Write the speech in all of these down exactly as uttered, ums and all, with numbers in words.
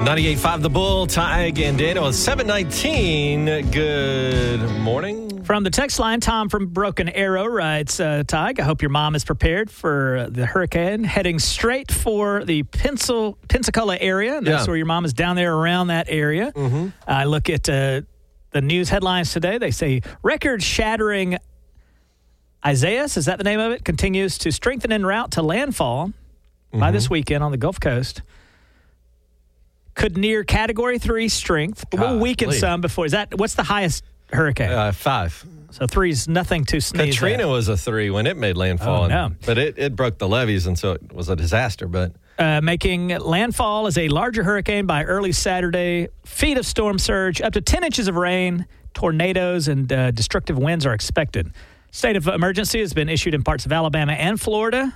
ninety-eight point five The Bull, Tig and Daniel. It's seven nineteen. Good morning. From the text line, Tom from Broken Arrow writes, uh, Tig, I hope your mom is prepared for the hurricane heading straight for the Pencil, Pensacola area. That's Yeah. where your mom is, down there around that area. Mm-hmm. I look at uh, the news headlines today. They say record-shattering Isaias, is that the name of it, continues to strengthen en route to landfall mm-hmm. by this weekend on the Gulf Coast. Could near Category three strength. But we'll weaken Golly. some before. Is that what's the highest hurricane? Uh, five. So three is nothing to sneeze Katrina at. was a three when it made landfall. Oh, no. and, but it, it broke the levees, and so it was a disaster. But Uh, making landfall as a larger hurricane by early Saturday. Feet of storm surge, up to ten inches of rain, tornadoes, and uh, destructive winds are expected. State of emergency has been issued in parts of Alabama and Florida.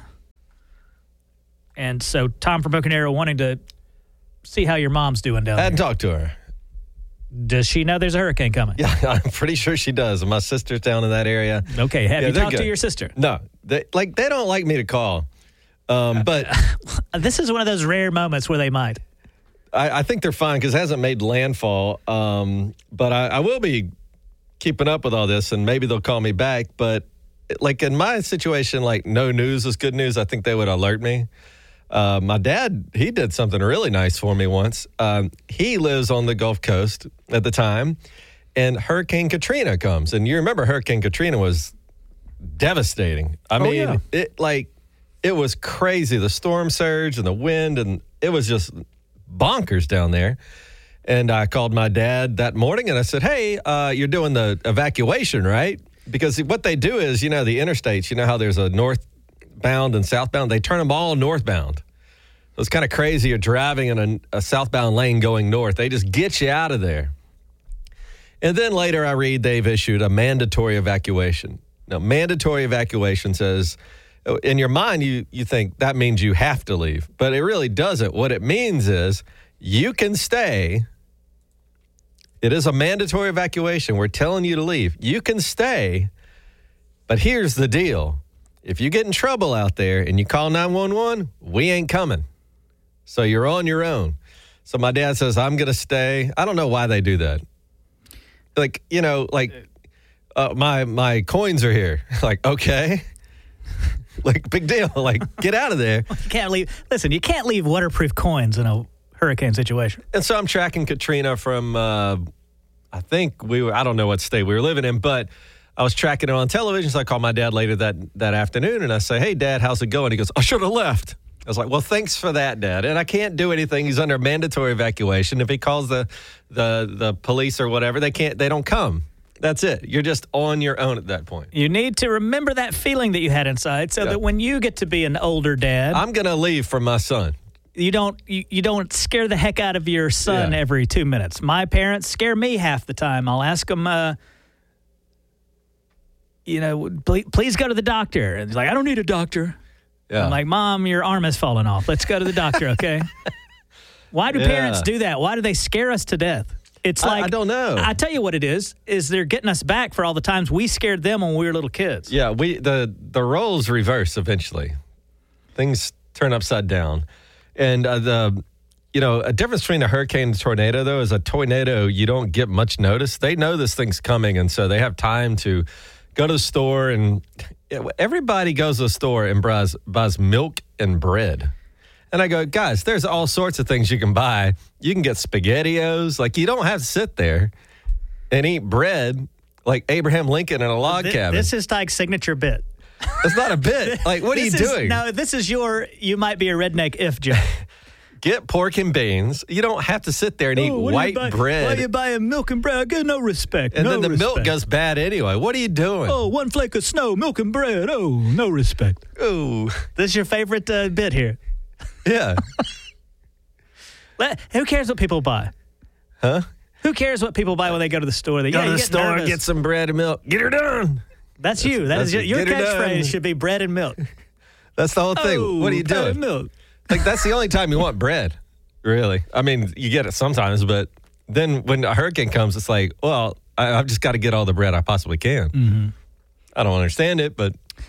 And so Tom from Broken Arrow wanting to see how your mom's doing down I hadn't there. talked to her. Does she know there's a hurricane coming? Yeah, I'm pretty sure she does. My sister's down in that area. Okay, have Yeah, you they're talked to good. your sister? No, they, like they don't like me to call. Um, but This is one of those rare moments where they might. I, I think they're fine because it hasn't made landfall. Um, but I, I will be keeping up with all this, and maybe they'll call me back. But like in my situation, like no news is good news. I think they would alert me. Uh, my dad, he did something really nice for me once. Um, he lives on the Gulf Coast at the time, and Hurricane Katrina comes. And you remember Hurricane Katrina was devastating. I Oh, mean, yeah. it like it was crazy. The storm surge and the wind, and it was just bonkers down there. And I called my dad that morning, and I said, hey, uh, you're doing the evacuation, right? Because what they do is, you know, the interstates, you know how there's a northbound and southbound? They turn them all northbound. So it's kind of crazy. You're driving in a, a southbound lane going north. They just get you out of there. And then later I read they've issued a mandatory evacuation. Now, mandatory evacuation says, in your mind, you, you think that means you have to leave. But it really doesn't. What it means is you can stay. It is a mandatory evacuation. We're telling you to leave. You can stay. But here's the deal. If you get in trouble out there and you call nine one one, we ain't coming. So you're on your own. So my dad says, I'm going to stay. I don't know why they do that. Like, you know, like uh, my my coins are here. Like, okay. Like, big deal. Like, get out of there. You can't leave. Listen, you can't leave waterproof coins in a hurricane situation. And so I'm tracking Katrina from, uh, I think we were, I don't know what state we were living in, but I was tracking it on television. So I called my dad later that, that afternoon and I say, hey, Dad, how's it going? He goes, I should have left. I was like, well, thanks for that, Dad. And I can't do anything. He's under mandatory evacuation. If he calls the the the police or whatever, they can't, they don't come. That's it. You're just on your own at that point. You need to remember that feeling that you had inside so Yeah. that when you get to be an older dad, I'm going to leave for my son. you don't you, you don't scare the heck out of your son Yeah. every two minutes. My parents scare me half the time. I'll ask them, uh, you know, please, please go to the doctor. And he's like, I don't need a doctor. Yeah. I'm like, Mom, your arm has fallen off. Let's go to the doctor, okay? Why do Yeah. parents do that? Why do they scare us to death? It's I- like I don't know. I tell you what it is, is they're getting us back for all the times we scared them when we were little kids. Yeah, we the the roles reverse eventually. Things turn upside down, and uh, the you know a difference between a hurricane and a tornado though is a tornado you don't get much notice. They know this thing's coming, and so they have time to go to the store, and everybody goes to the store and buys buys milk and bread. And I go, guys, there's all sorts of things you can buy. You can get SpaghettiOs. Like, you don't have to sit there and eat bread like Abraham Lincoln in a log Thi- cabin. This is Tyke's signature bit. It's not a bit. Like, what are you This is- doing? No, this is your, you might be a redneck if joke. Get pork and beans. You don't have to sit there and eat Oh, what are you white buy- bread. Why are you buying milk and bread? I get no respect. and no then the respect. milk goes bad anyway. What are you doing? Oh, one flake of snow, milk and bread. Oh, no respect. Ooh. This is your favorite uh, bit here. Yeah. Let- Who cares what people buy? Huh? Who cares what people buy when they go to the store? They Go yeah, to you the get store, nervous. get some bread and milk. Get her done. That's you. That that's is your, it. your Get her done. catchphrase should be bread and milk. That's the whole thing. Oh, what are you bread and doing? milk. Like, that's the only time you want bread, really. I mean, you get it sometimes, but then when a hurricane comes, it's like, well, I, I've just got to get all the bread I possibly can. Mm-hmm. I don't understand it, but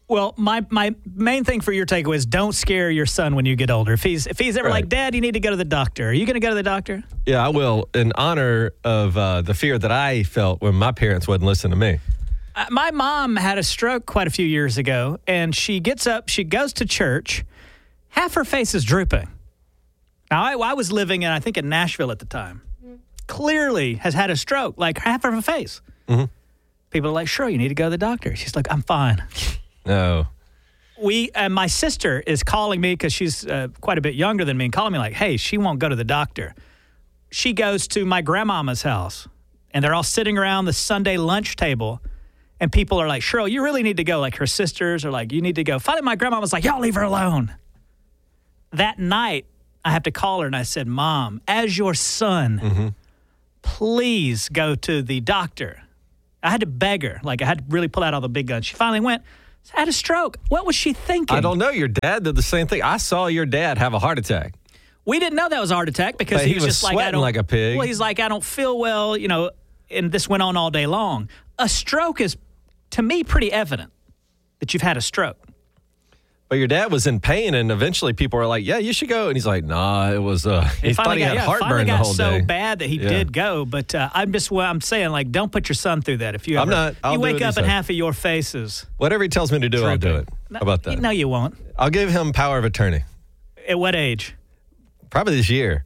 Well, my, my main thing for your takeaway is don't scare your son when you get older. If he's if he's ever Right. like, Dad, you need to go to the doctor. Are you going to go to the doctor? Yeah, I will, in honor of uh, the fear that I felt when my parents wouldn't listen to me. Uh, my mom had a stroke quite a few years ago, and she gets up, she goes to church. Half her face is drooping. Now, I, I was living in, I think, in Nashville at the time. Clearly has had a stroke, like half of her face. Mm-hmm. People are like, sure, you need to go to the doctor. She's like, I'm fine. No. We and my sister is calling me because she's uh, quite a bit younger than me and calling me like, hey, she won't go to the doctor. She goes to my grandmama's house, and they're all sitting around the Sunday lunch table, and people are like, Cheryl, you really need to go. Like her sisters are like, you need to go. Finally, my grandma was like, y'all leave her alone. That night, I have to call her, and I said, Mom, as your son, Mm-hmm. please go to the doctor. I had to beg her. Like, I had to really pull out all the big guns. She finally went, had a stroke. What was she thinking? I don't know. Your dad did the same thing. I saw your dad have a heart attack. We didn't know that was a heart attack because But he, he was, was just like, I sweating don't, like a pig. Well, he's like, I don't feel well, you know, and this went on all day long. A stroke is, to me, pretty evident that you've had a stroke. But your dad was in pain, and eventually people were like, yeah, you should go. And he's like, nah, it was, uh, he thought he got, had yeah, heartburn finally the got whole so day. bad that he Yeah. did go. But uh, I'm just, well, I'm saying, like, don't put your son through that. If you I'm ever, not. I'll you do wake what he up and says. half of your face is Whatever he tells me to do, I'll do it. No, How about that? No, you won't. I'll give him power of attorney. At what age? Probably this year.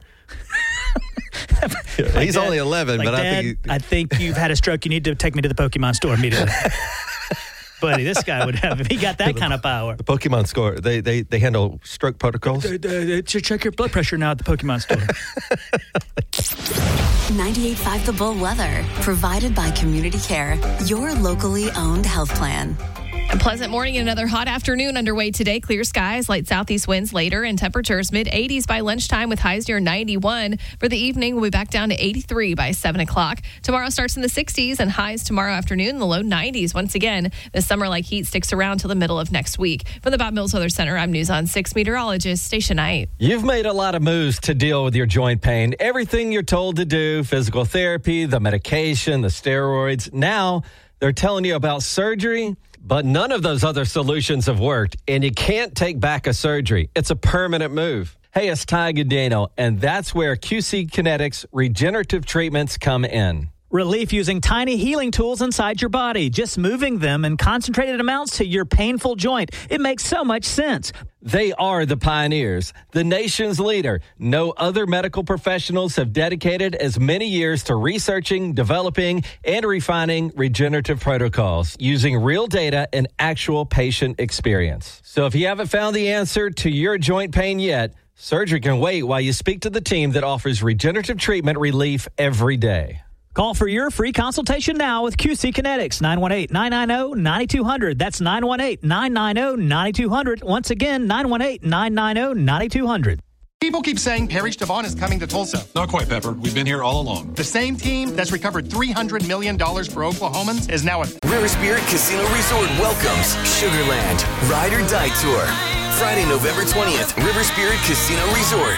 He's Dad- only eleven, like, but Dad, I think he, I think you've had a stroke. You need to take me to the Pokemon store immediately. Buddy, this guy would have, if he got that kind of power. the Pokemon score, they, they, they handle stroke protocols. Uh, uh, check your blood pressure now at the Pokemon store. ninety-eight point five The Bull weather, provided by Community Care, your locally owned health plan. A pleasant morning and another hot afternoon underway today. Clear skies, light southeast winds later, and temperatures mid eighties by lunchtime with highs near ninety-one. For the evening, we'll be back down to eighty-three by seven o'clock. Tomorrow starts in the sixties and highs tomorrow afternoon in the low nineties. Once again, the summer-like heat sticks around till the middle of next week. From the Bob Mills Weather Center, I'm News on six meteorologist Stacia Knight. You've made a lot of moves to deal with your joint pain. Everything you're told to do, physical therapy, the medication, the steroids. Now they're telling you about surgery, but none of those other solutions have worked, and you can't take back a surgery. It's a permanent move. Hey, it's Ty Gadano, and that's where Q C Kinetics regenerative treatments come in. Relief using tiny healing tools inside your body, just moving them in concentrated amounts to your painful joint. It makes so much sense. They are the pioneers, the nation's leader. No other medical professionals have dedicated as many years to researching, developing, and refining regenerative protocols using real data and actual patient experience. So if you haven't found the answer to your joint pain yet, surgery can wait while you speak to the team that offers regenerative treatment relief every day. Call for your free consultation now with Q C Kinetics, nine one eight, nine nine zero, nine two zero zero. That's nine one eight, nine nine zero, nine two zero zero. Once again, nine one eight, nine nine zero, nine two zero zero. People keep saying Parrish Devon is coming to Tulsa. Not quite, Pepper. We've been here all along. The same team that's recovered three hundred million dollars for Oklahomans is now a... River Spirit Casino Resort welcomes Sugarland Ride or Die Tour. Friday, November twentieth, River Spirit Casino Resort.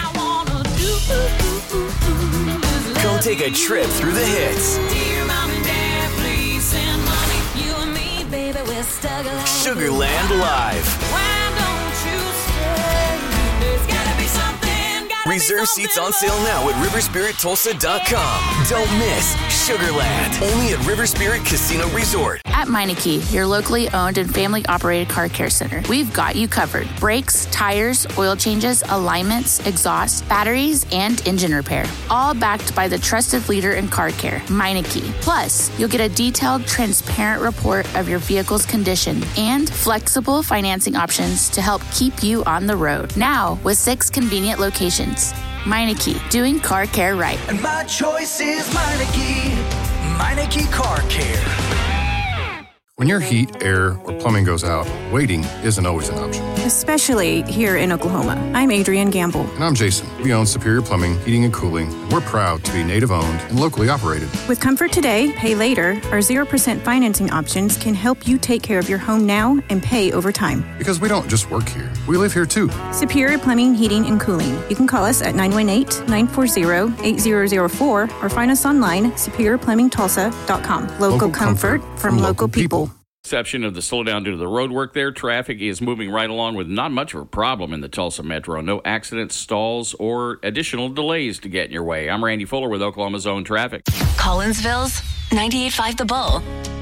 Come take a trip through the hits. Sugarland Live. Reserve seats on sale now at river spirit tulsa dot com. Don't miss Sugarland, only at River Spirit Casino Resort. At Meineke, your locally owned and family-operated car care center, we've got you covered. Brakes, tires, oil changes, alignments, exhaust, batteries, and engine repair. All backed by the trusted leader in car care, Meineke. Plus, you'll get a detailed, transparent report of your vehicle's condition and flexible financing options to help keep you on the road. Now, with six convenient locations. Meineke, doing car care right. And my choice is Meineke. Meineke Car Care. When your heat, air, or plumbing goes out, waiting isn't always an option. Especially here in Oklahoma. I'm Adrienne Gamble. And I'm Jason. We own Superior Plumbing, Heating, and Cooling, and we're proud to be native-owned and locally operated. With Comfort Today, Pay Later, our zero percent financing options can help you take care of your home now and pay over time. Because we don't just work here, we live here too. Superior Plumbing, Heating, and Cooling. You can call us at nine one eight, nine four zero, eight zero zero four or find us online, superior plumbing tulsa dot com. Local, Local comfort, comfort from from local local people. people. Exception of the slowdown due to the road work there. Traffic is moving right along with not much of a problem in the Tulsa Metro. No accidents, stalls, or additional delays to get in your way. I'm Randy Fuller with Oklahoma Zone Traffic. Collinsville's ninety-eight point five The Bull.